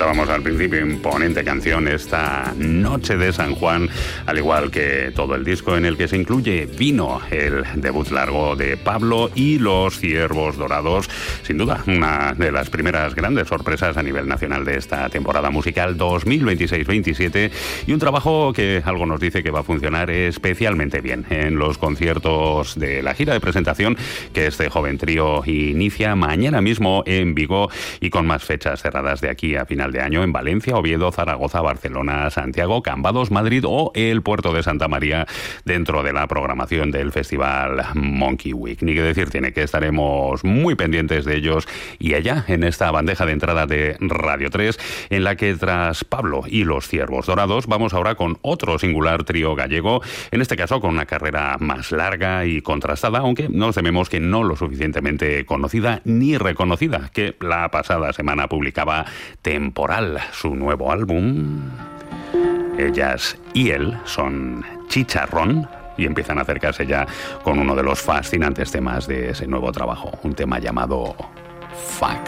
Comentábamos al principio, imponente canción, esta Noche de San Juan, al igual que todo el disco en el que se incluye Vino, el debut largo de Pablo y Los Ciervos Dorados. Sin duda, una de las primeras grandes sorpresas a nivel nacional de esta temporada musical 2026-27 y un trabajo que algo nos dice que va a funcionar especialmente bien en los conciertos de la gira de presentación que este joven trío inicia mañana mismo en Vigo y con más fechas cerradas de aquí a final de año en Valencia, Oviedo, Zaragoza, Barcelona, Santiago, Cambados, Madrid o el puerto de Santa María dentro de la programación del festival Monkey Week. Ni que decir tiene que estaremos muy pendientes de ellos y allá en esta bandeja de entrada de Radio 3 en la que tras Pablo y Los Ciervos Dorados vamos ahora con otro singular trío gallego, en este caso con una carrera más larga y contrastada, aunque nos tememos que no lo suficientemente conocida ni reconocida, que la pasada semana publicaba Temporal, su nuevo álbum. Ellas y él son Chicharrón y empiezan a acercarse ya con uno de los fascinantes temas de ese nuevo trabajo, un tema llamado Fuck.